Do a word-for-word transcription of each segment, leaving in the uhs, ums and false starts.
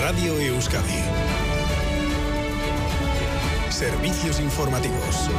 Radio Euskadi. Servicios informativos.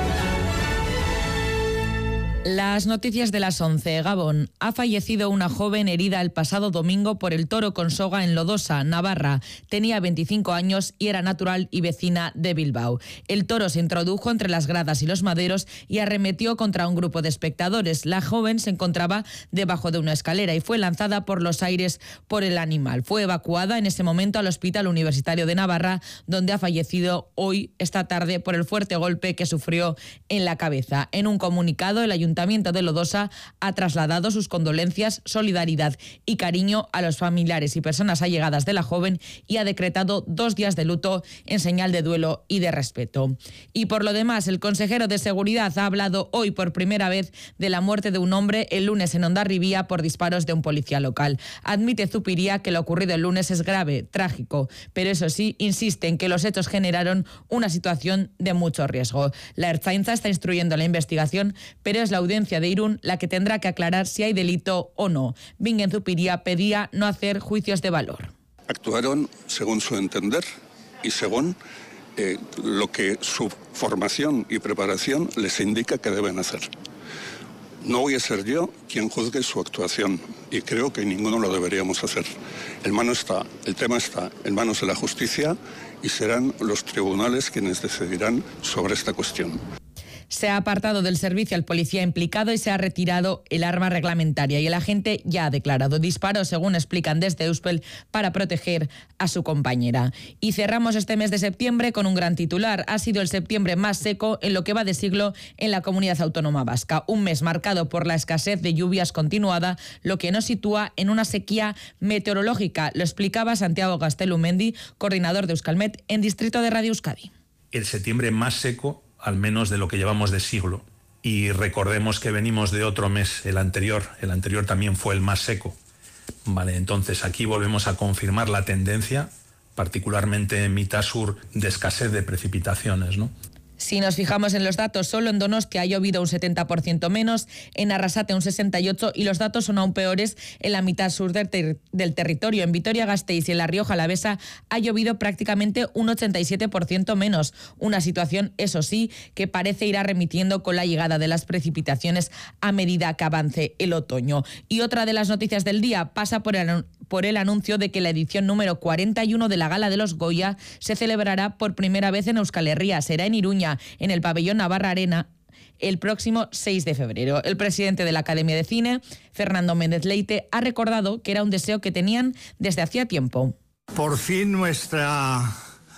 Las noticias de las once. Gabón. Ha fallecido una joven herida el pasado domingo por el toro con soga en Lodosa, Navarra. Tenía veinticinco años y era natural y vecina de Bilbao. El toro se introdujo entre las gradas y los maderos y arremetió contra un grupo de espectadores. La joven se encontraba debajo de una escalera y fue lanzada por los aires por el animal. Fue evacuada en ese momento al Hospital Universitario de Navarra, donde ha fallecido hoy, esta tarde, por el fuerte golpe que sufrió en la cabeza. En un comunicado, el Ayuntamiento Ayuntamiento de Lodosa ha trasladado sus condolencias, solidaridad y cariño a los familiares y personas allegadas de la joven y ha decretado dos días de luto en señal de duelo y de respeto. Y por lo demás, el consejero de Seguridad ha hablado hoy por primera vez de la muerte de un hombre el lunes en Hondarribía por disparos de un policía local. Admite Zupiría que lo ocurrido el lunes es grave, trágico, pero eso sí, insiste en que los hechos generaron una situación de mucho riesgo. La Ertzaintza está instruyendo la investigación, pero es la audiencia de Irún la que tendrá que aclarar si hay delito o no. Bingen Zupiría pedía no hacer juicios de valor. Actuaron según su entender y según eh, lo que su formación y preparación les indica que deben hacer. No voy a ser yo quien juzgue su actuación y creo que ninguno lo deberíamos hacer. El, mano está, el tema está en manos de la justicia y serán los tribunales quienes decidirán sobre esta cuestión. Se ha apartado del servicio al policía implicado y se ha retirado el arma reglamentaria y el agente ya ha declarado disparos, según explican desde Euspel, para proteger a su compañera. Y cerramos este mes de septiembre con un gran titular. Ha sido el septiembre más seco en lo que va de siglo en la comunidad autónoma vasca. Un mes marcado por la escasez de lluvias continuada, lo que nos sitúa en una sequía meteorológica. Lo explicaba Santiago Gastelumendi, coordinador de Euskalmet en Distrito de Radio Euskadi. El septiembre más seco al menos de lo que llevamos de siglo. Y recordemos que venimos de otro mes, el anterior. El anterior también fue el más seco. Vale, entonces aquí volvemos a confirmar la tendencia, particularmente en mitad sur, de escasez de precipitaciones, ¿no? Si nos fijamos en los datos, solo en Donostia ha llovido un setenta por ciento menos, en Arrasate un sesenta y ocho por ciento y los datos son aún peores en la mitad sur del, ter- del territorio. En Vitoria-Gasteiz y en La Rioja Alavesa ha llovido prácticamente un ochenta y siete por ciento menos. Una situación, eso sí, que parece ir remitiendo con la llegada de las precipitaciones a medida que avance el otoño. Y otra de las noticias del día pasa por el, por el anuncio de que la edición número cuarenta y uno de la Gala de los Goya se celebrará por primera vez en Euskal Herria. Será en Iruña, en el pabellón Navarra Arena, el próximo seis de febrero. El presidente de la Academia de Cine, Fernando Méndez Leite, ha recordado que era un deseo que tenían desde hacía tiempo. Por fin nuestra,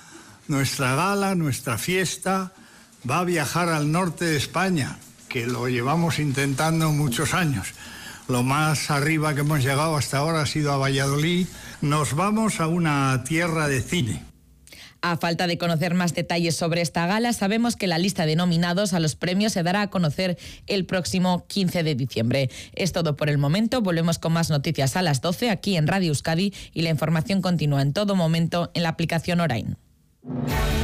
nuestra gala, nuestra fiesta, va a viajar al norte de España, que lo llevamos intentando muchos años. Lo más arriba que hemos llegado hasta ahora ha sido a Valladolid. Nos vamos a una tierra de cine. A falta de conocer más detalles sobre esta gala, sabemos que la lista de nominados a los premios se dará a conocer el próximo quince de diciembre. Es todo por el momento. Volvemos con más noticias a las doce aquí en Radio Euskadi y la información continúa en todo momento en la aplicación Orain.